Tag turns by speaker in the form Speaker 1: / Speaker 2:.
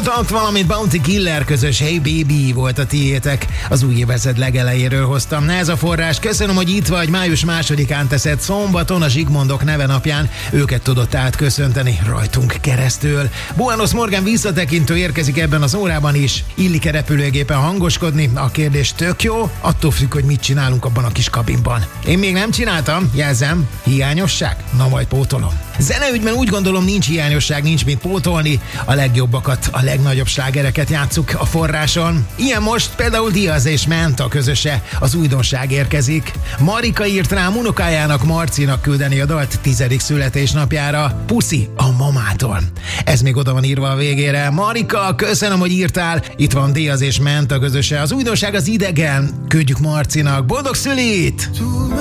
Speaker 1: Talk, valamint Bounty Killer közös Hey Baby volt a tiétek. Az új évezred legelejéről hoztam. Ez a forrás. Köszönöm, hogy itt vagy. Május 2-án teszed szombaton a Zsigmondok nevenapján. Őket tudott átköszönteni rajtunk keresztül. Buenos Morgan visszatekintő érkezik ebben az órában is. Illik-e repülőgépen hangoskodni? A kérdés tök jó. Attól függ, hogy mit csinálunk abban a kis kabinban. Én még nem csináltam, jelzem. Hiányosság? Na majd pótolom. Zeneügyben úgy gondolom, nincs hiányosság, nincs mit pótolni. A legjobbakat, a legnagyobb slágereket játsszuk a forráson. Ilyen most például Diaz és Menta közöse, az újdonság érkezik. Marika írt rám unokájának, Marcinak küldeni a dalt 10. születésnapjára. Puszi a mamától. Ez még oda van írva a végére. Marika, köszönöm, hogy írtál. Itt van Diaz és Menta közöse. Az újdonság az idegen. Küldjük Marcinak. Boldog szülit!